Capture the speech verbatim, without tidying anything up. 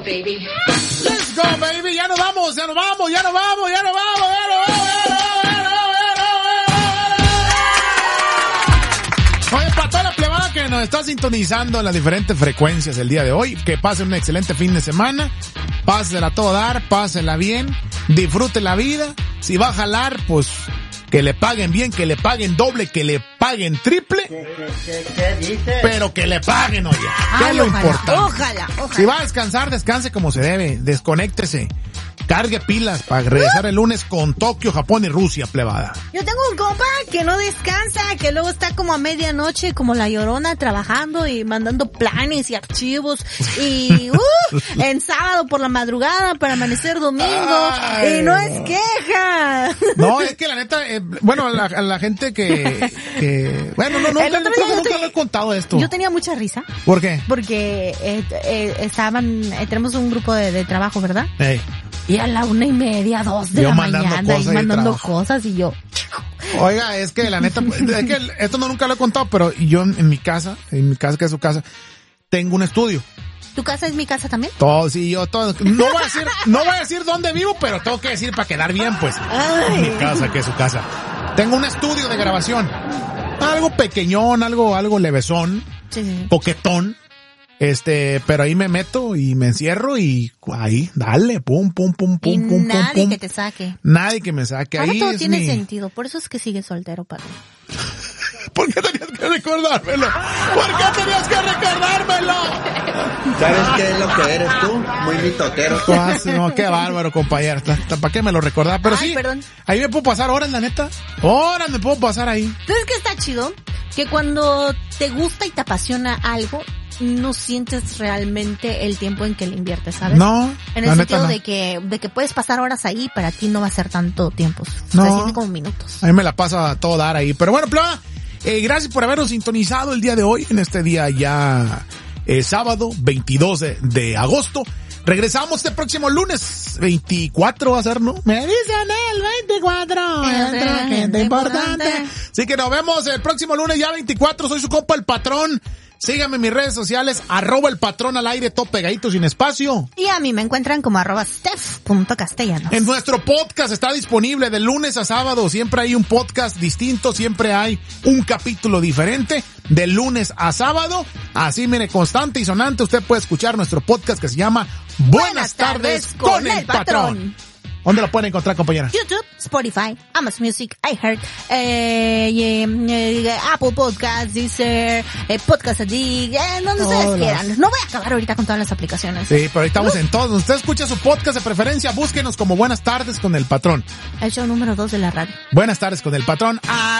Baby. Let's go, baby. Ya nos vamos, ya nos vamos, ya nos vamos, ya nos vamos, ya nos vamos, ya nos vamos, ya nos vamos, ya nos vamos. Oye, para toda la plebada que nos está sintonizando en las diferentes frecuencias el día de hoy, que pasen un excelente fin de semana, pásela a todo dar, pásela bien, disfrute la vida. Si va a jalar, pues que le paguen bien, que le paguen doble, que le paguen triple. ¿Qué, qué, qué, qué dices? Pero que le paguen, oye. ¿Qué es lo ojalá, importante? Ojalá, ojalá. Si va a descansar, descanse como se debe. Desconéctese. Cargue pilas para regresar el lunes con Tokio, Japón y Rusia, plebada. Yo tengo un compa que no descansa, que luego está como a medianoche, como la Llorona, trabajando y mandando planes y archivos. Y uh, en sábado por la madrugada para amanecer domingo. Ay. Y no es queja. No, es que la neta, eh, bueno, a la, a la gente que, que bueno, no, no, El no, otro nunca, día yo nunca te- lo he contado esto. Yo tenía mucha risa. ¿Por qué? Porque eh, eh, estaban, eh, tenemos un grupo de, de trabajo, ¿verdad? Ey. Y a la una y media, dos de Yo la mandando mañana, cosas y y mandando trabajo. cosas y yo... Oiga, es que la neta, es que esto no nunca lo he contado, pero yo en, en mi casa, en mi casa que es su casa, tengo un estudio. ¿Tu casa es mi casa también? Todo, sí, yo todo. No voy a decir, no voy a decir dónde vivo, pero tengo que decir para quedar bien, pues. Ay. Mi casa, que es su casa. Tengo un estudio de grabación. Algo pequeñón, algo, algo levesón, Sí, sí. coquetón. Este, pero ahí me meto y me encierro y ahí, dale, pum, pum, pum, Y pum, pum, pum, nadie pum. que te saque. Nadie que me saque. Ahora Ahí todo es tiene mi... sentido, por eso es que sigues soltero, padre. ¿Por qué tenías que recordármelo? ¿Por qué tenías que recordármelo? ¿Sabes qué es lo que eres tú? Muy mitotero. Ah, sí, no, qué bárbaro, compañero. ¿Para qué me lo recordaba? Pero Ay, sí, perdón. ahí me puedo pasar horas, la neta. Horas me puedo pasar ahí. ¿Sabes qué está chido? Que cuando te gusta y te apasiona algo, no sientes realmente el tiempo en que le inviertes, ¿sabes? No, En la el neta sentido no. de que, de que puedes pasar horas ahí, para ti no va a ser tanto tiempo. No. Se siente como minutos. A mí me la paso a todo dar ahí. Pero bueno, pleba, eh, gracias por habernos sintonizado el día de hoy, en este día ya eh, sábado, veintidós de, de agosto. Regresamos este próximo lunes, veinticuatro va a ser, ¿no? Me dicen el veinticuatro, Es gente importante. importante. Así que nos vemos el próximo lunes ya veinticuatro, soy su compa el patrón. Síganme en mis redes sociales, arroba el patrón al aire, todo pegadito, sin espacio. Y a mí me encuentran como arroba steph.castellanos. En nuestro podcast está disponible de lunes a sábado. Siempre hay un podcast distinto, siempre hay un capítulo diferente de lunes a sábado. Así, mire, constante y sonante, usted puede escuchar nuestro podcast que se llama Buenas, tardes, con, el patrón. ¿Dónde lo pueden encontrar, compañera? YouTube, Spotify, Amazon Music, iHeart, eh, y, eh, Apple Podcasts, Deezer, eh, Podcast Addict, eh, donde ustedes Todas. quieran. No voy a acabar ahorita con todas las aplicaciones. Sí, pero ahí estamos en todos. Usted escucha su podcast de preferencia, búsquenos como Buenas tardes con el patrón. El show número dos de la radio. Buenas tardes con el patrón.